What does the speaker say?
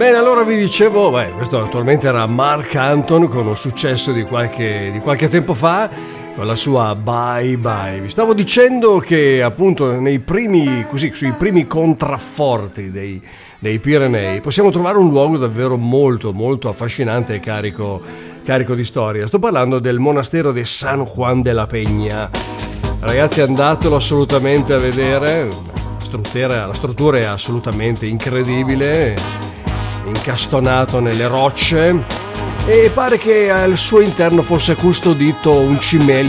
Bene, allora vi dicevo, questo naturalmente era Marc Anton con un successo di qualche tempo fa, con la sua Bye Bye. Vi stavo dicendo che appunto sui primi contrafforti dei Pirenei possiamo trovare un luogo davvero molto molto affascinante e carico di storia. Sto parlando del monastero di San Juan de la Peña. Ragazzi, andatelo assolutamente a vedere, la struttura è assolutamente incredibile, incastonato nelle rocce, e pare che al suo interno fosse custodito un cimelio